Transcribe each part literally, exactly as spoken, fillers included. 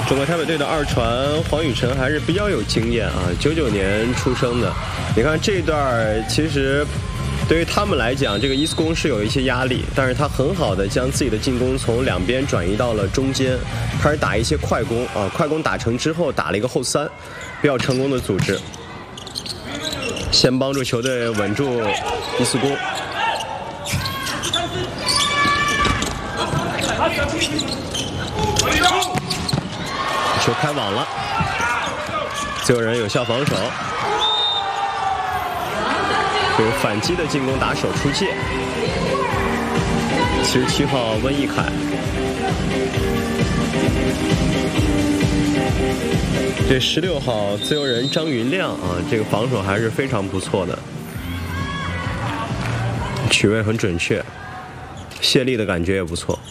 中国台北队的二传黄宇辰还是比较有经验啊，九九年出生的。你看这段其实对于他们来讲，这个伊斯宫是有一些压力，但是他很好的将自己的进攻从两边转移到了中间，开始打一些快攻啊，快攻打成之后打了一个后三，比较成功的组织，先帮助球队稳住伊斯宫。球开网了，自由人有效防守，有反击的进攻打手出界。七十七号温义凯，这十六号自由人张云亮啊，这个防守还是非常不错的，取位很准确，卸力的感觉也不错。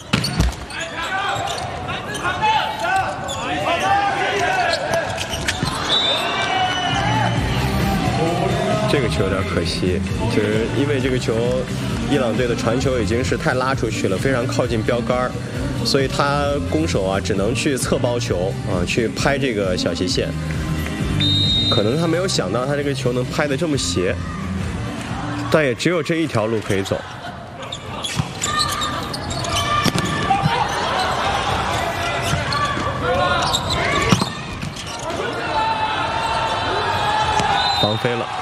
这个球有点可惜，就是因为这个球，伊朗队的传球已经是太拉出去了，非常靠近标杆，所以他攻手啊只能去侧包球啊，去拍这个小斜线。可能他没有想到他这个球能拍得这么斜，但也只有这一条路可以走。防飞了。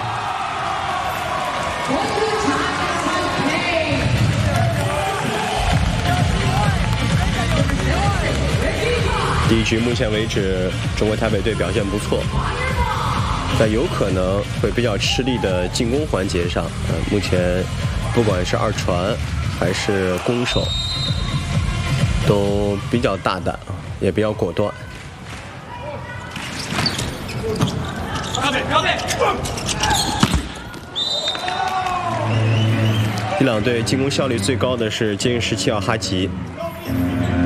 第一局目前为止，中国台北队表现不错，在有可能会比较吃力的进攻环节上，呃，目前不管是二传还是攻守，都比较大胆，也比较果断。伊朗队进攻效率最高的是接应十七号哈吉。